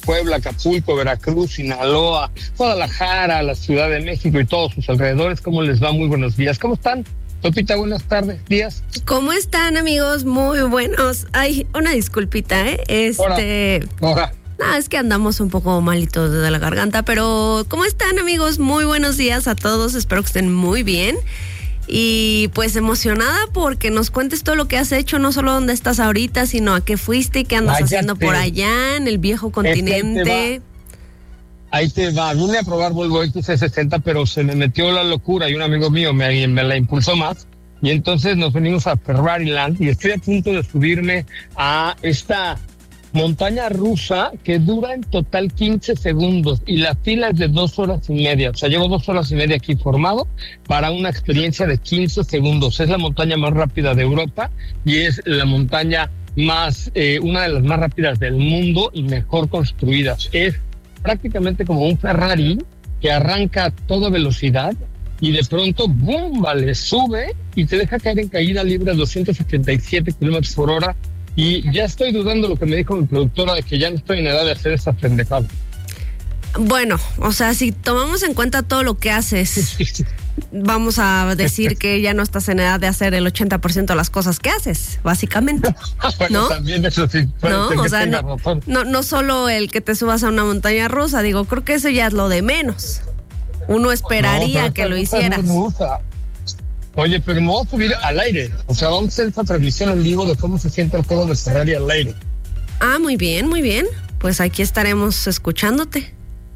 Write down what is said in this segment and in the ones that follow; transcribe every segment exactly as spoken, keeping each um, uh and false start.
Puebla, Acapulco, Veracruz, Sinaloa, Guadalajara, la Ciudad de México y todos sus alrededores. ¿Cómo les va? Muy buenos días. ¿Cómo están? Sopita, buenas tardes, días. ¿Cómo están, amigos? Muy buenos. Ay, una disculpita, ¿eh? Este... Hola. No, es que andamos un poco malitos de la garganta, pero ¿cómo están, amigos? Muy buenos días a todos, espero que estén muy bien. Y pues emocionada porque nos cuentes todo lo que has hecho, no solo dónde estás ahorita, sino a qué fuiste y qué andas Váyate. haciendo por allá, en el viejo continente. Ahí te va, vine a probar Volvo X C sesenta, pero se me metió la locura y un amigo mío me, me la impulsó más. Y entonces nos venimos a Ferrari Land y estoy a punto de subirme a esta montaña rusa que dura en total quince segundos y la fila es de dos horas y media. O sea, llevo dos horas y media aquí formado para una experiencia de quince segundos. Es la montaña más rápida de Europa y es la montaña más, eh, una de las más rápidas del mundo y mejor construidas. Es prácticamente como un Ferrari que arranca a toda velocidad y de pronto, ¡bum!, vale, sube y te deja caer en caída libre a doscientos setenta y siete kilómetros por hora. Y ya estoy dudando lo que me dijo mi productora de que ya no estoy en edad de hacer esa pendejada. Bueno, o sea, si tomamos en cuenta todo lo que haces, vamos a decir que ya no estás en edad de hacer el ochenta por ciento de las cosas que haces, básicamente. Bueno, ¿no? También eso sí, no, o sea, no, no, no solo el que te subas a una montaña rusa, digo, creo que eso ya es lo de menos. Uno esperaría no, que lo hicieras. Oye, pero me voy a subir al aire. O sea, vamos a hacer esta transmisión en vivo de cómo se siente el juego de Ferrari al aire. Ah, muy bien, muy bien. Pues aquí estaremos escuchándote.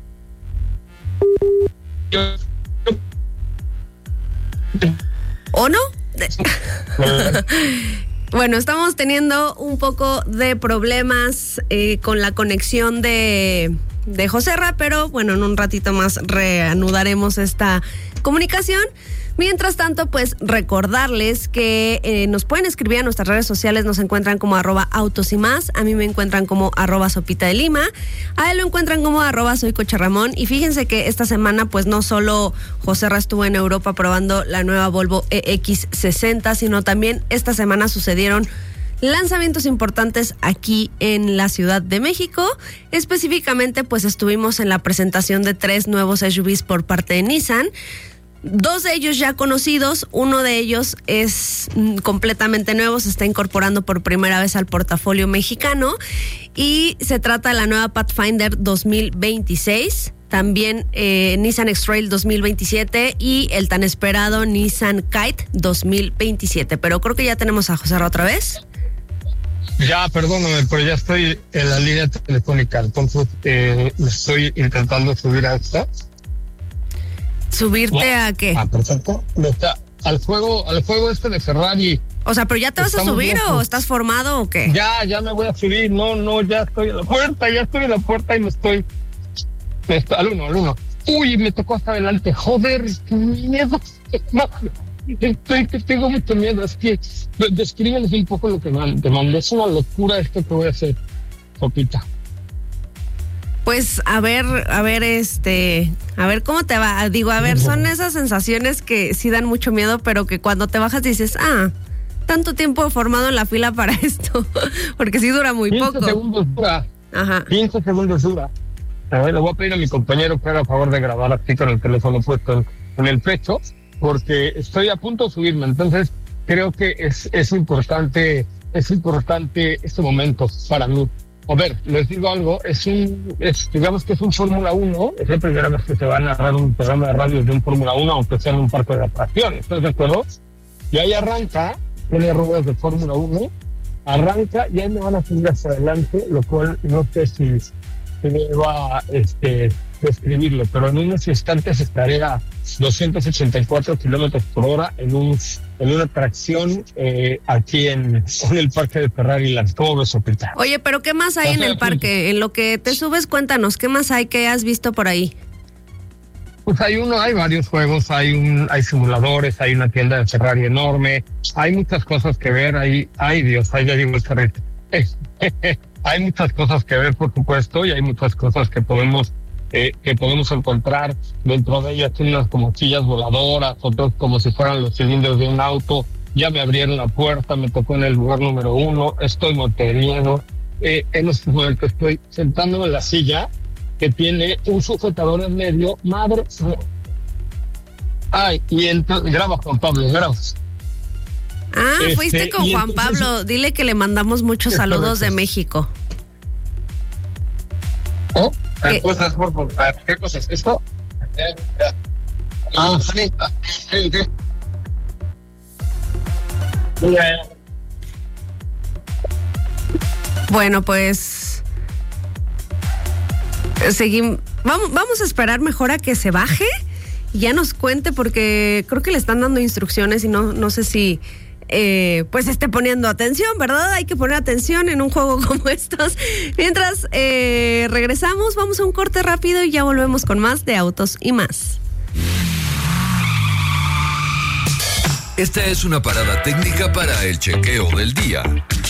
¿O no? Bueno, estamos teniendo un poco de problemas eh, con la conexión de, de Joserra, pero bueno, en un ratito más reanudaremos esta comunicación. Mientras tanto, pues recordarles que eh, nos pueden escribir a nuestras redes sociales, nos encuentran como arroba autos y más, a mí me encuentran como arroba sopita de lima, a él lo encuentran como arroba soy Coche Ramón. Y fíjense que esta semana pues no solo Joserra estuvo en Europa probando la nueva Volvo E X sesenta, sino también esta semana sucedieron lanzamientos importantes aquí en la Ciudad de México. Específicamente pues estuvimos en la presentación de tres nuevos S U Vs por parte de Nissan. Dos de ellos ya conocidos, uno de ellos es completamente nuevo, se está incorporando por primera vez al portafolio mexicano y se trata de la nueva Pathfinder dos mil veintiséis, también eh, Nissan X-Trail dos mil veintisiete y el tan esperado Nissan Kite dos mil veintisiete. Pero creo que ya tenemos a Joserra otra vez. Ya, perdóname, pero ya estoy en la línea telefónica, entonces eh, estoy intentando subir a esta. ¿Subirte no. a qué? Ah, perfecto. Está al juego, al juego este de Ferrari. O sea, ¿pero ya te vas Estamos a subir lejos. o estás formado o qué? Ya, ya me voy a subir. No, no, ya estoy en la puerta, ya estoy en la puerta y me estoy... Me estoy al uno, al uno. Uy, me tocó hasta adelante. Joder, qué miedo. No, estoy, tengo mucho miedo. Es que descríbeles un poco lo que te mandé. Es una locura esto que voy a hacer, Sopita. Pues a ver, a ver, este, a ver cómo te va. Digo, a ver, son esas sensaciones que sí dan mucho miedo, pero que cuando te bajas dices, ah, tanto tiempo formado en la fila para esto, porque sí dura muy poco. quince segundos dura. Ajá. quince segundos dura. A ver, le voy a pedir a mi compañero que haga favor de grabar así con el teléfono puesto en, en el pecho, porque estoy a punto de subirme. Entonces, creo que es, es importante, es importante este momento para mí. A ver, les digo algo, es un, es, digamos que es un Fórmula uno, es la primera vez que se va a narrar un programa de radio de un Fórmula uno, aunque sea en un parque de atracciones, ¿estás de acuerdo? Y ahí arranca, tiene ruedas de Fórmula uno, arranca y ahí me van a subir hacia adelante, lo cual no sé si, si me va a este, describirlo, pero en unos instantes estaré a doscientos ochenta y cuatro kilómetros por hora en un en una atracción eh, aquí en, en el parque de Ferrari Land. ¿Cómo ves, Sopita? Oye, pero ¿qué más hay en el parque? En lo que te subes, cuéntanos, ¿qué más hay que has visto por ahí? Pues hay uno, hay varios juegos, hay un, hay simuladores, hay una tienda de Ferrari enorme, hay muchas cosas que ver, hay, ay Dios, ahí ya digo el carrete. Hay muchas cosas que ver, por supuesto, y hay muchas cosas que podemos Eh, que podemos encontrar. Dentro de ellas tienen unas como sillas voladoras, otros como si fueran los cilindros de un auto. Ya me abrieron la puerta, me tocó en el lugar número uno, estoy monteriano. eh, en este momento estoy sentándome en la silla que tiene un sujetador en medio, madre. Ay, y entonces, graba Juan Pablo, graba. Ah, Este, fuiste con y Juan entonces- Pablo. Dile que le mandamos muchos Está saludos de correcto. México. ¿Oh? ¿Qué? Cosas, por favor. ¿Qué cosas? ¿Esto? Ah, sí. Sí, sí. Bueno, pues seguimos. Vamos, vamos a esperar mejor a que se baje y ya nos cuente, porque creo que le están dando instrucciones y no, no sé si eh, pues esté poniendo atención, ¿verdad? Hay que poner atención en un juego como estos. Mientras eh, regresamos, vamos a un corte rápido y ya volvemos con más de Autos y Más. Esta es una parada técnica para el chequeo del día.